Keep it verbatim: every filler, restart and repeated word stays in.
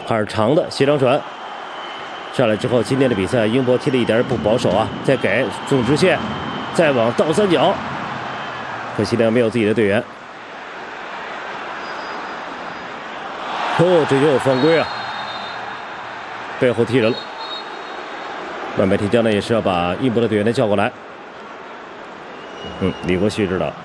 还是长的斜长传上来之后，今天的比赛英博踢的一点也不保守啊，再给中直线，再往倒三角，可惜呢没有自己的队员。哦，这就有犯规啊！背后踢人了。万白提江呢也是要把英博的队员呢叫过来。嗯，李国旭知道。